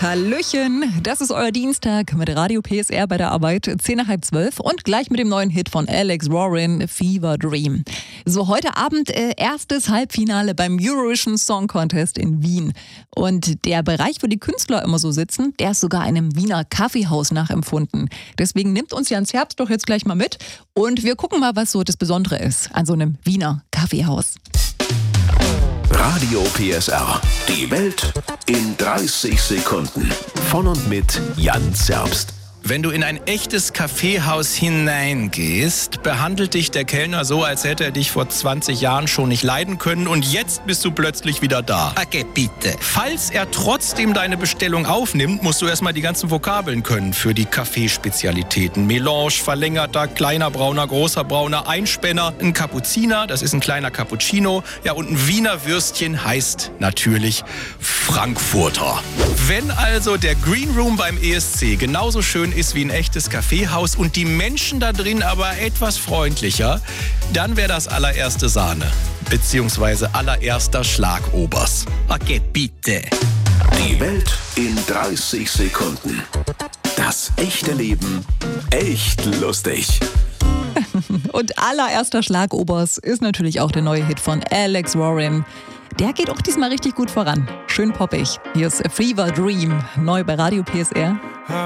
Hallöchen, das ist euer Dienstag mit Radio PSR bei der Arbeit, 10:30 und gleich mit dem neuen Hit von Alex Warren, Fever Dream. So, heute Abend erstes Halbfinale beim Eurovision Song Contest in Wien. Und der Bereich, wo die Künstler immer so sitzen, der ist sogar einem Wiener Kaffeehaus nachempfunden. Deswegen nimmt uns Jans Herbst doch jetzt gleich mal mit und wir gucken mal, was so das Besondere ist an so einem Wiener Kaffeehaus. Radio PSR. Die Welt in 30 Sekunden. Von und mit Jans Herbst. Wenn du in ein echtes Kaffeehaus hineingehst, behandelt dich der Kellner so, als hätte er dich vor 20 Jahren schon nicht leiden können und jetzt bist du plötzlich wieder da. Okay, bitte. Falls er trotzdem deine Bestellung aufnimmt, musst du erstmal die ganzen Vokabeln können für die Kaffeespezialitäten. Melange, verlängerter, kleiner Brauner, großer Brauner, Einspänner, ein Kapuziner, das ist ein kleiner Cappuccino. Ja, und ein Wiener Würstchen heißt natürlich Frankfurter. Wenn also der Green Room beim ESC genauso schön ist wie ein echtes Kaffeehaus und die Menschen da drin aber etwas freundlicher, dann wäre das allererste Sahne, beziehungsweise allererster Schlag Obers. Okay, bitte. Die Welt in 30 Sekunden. Das echte Leben echt lustig. Und allererster Schlag Obers ist natürlich auch der neue Hit von Alex Warren. Der geht auch diesmal richtig gut voran. Schön poppig. Hier ist Fever Dream, neu bei Radio PSR.